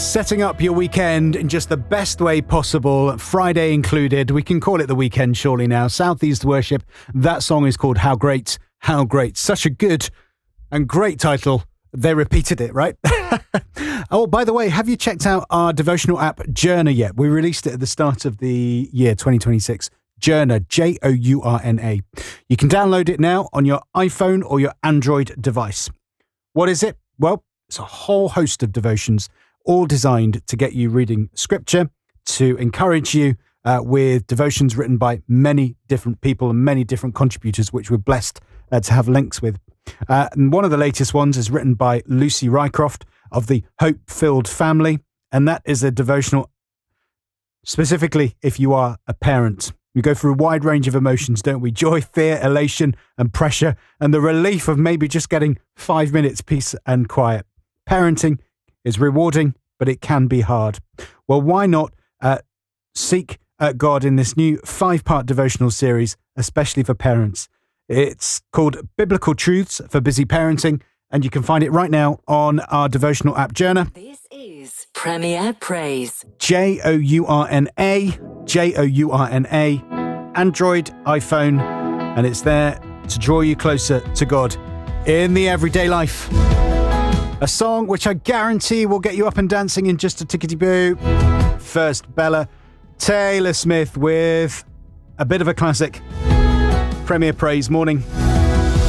Setting up your weekend in just the best way possible, Friday included. We can call it the weekend surely now. Southeast Worship. That song is called How Great, How Great. Such a good and great title. They repeated it, right? Oh, by the way, have you checked out our devotional app, Journa, yet? We released it at the start of the year, 2026. Journa, Journa. You can download it now on your iPhone or your Android device. What is it? Well, it's a whole host of devotions, all designed to get you reading scripture, to encourage you with devotions written by many different people and many different contributors, which we're blessed to have links with. And one of the latest ones is written by Lucy Rycroft of the Hope-Filled Family, and that is a devotional specifically if you are a parent. We go through a wide range of emotions, don't we? Joy, fear, elation, and pressure, and the relief of maybe just getting 5 minutes peace and quiet. Parenting is rewarding, but it can be hard. Well, why not seek God in this new 5-part devotional series, especially for parents? It's called Biblical Truths for Busy Parenting, and you can find it right now on our devotional app, Journa. This is Premier Praise. Journa, Journa, Android, iPhone, and it's there to draw you closer to God in the everyday life. A song which I guarantee will get you up and dancing in just a tickety-boo. First, Bella, Taylor Smith with a bit of a classic. Premier Praise morning.